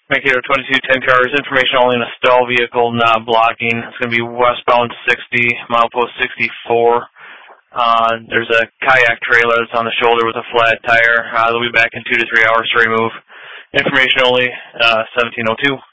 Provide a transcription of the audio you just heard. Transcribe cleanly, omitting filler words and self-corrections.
Mankato 2210 cars, information only in a stall vehicle, not blocking. It's going to be westbound 60, milepost 64. There's a kayak trailer that's on the shoulder with a flat tire. They'll be back in 2 to 3 hours to remove. Information only, 1702.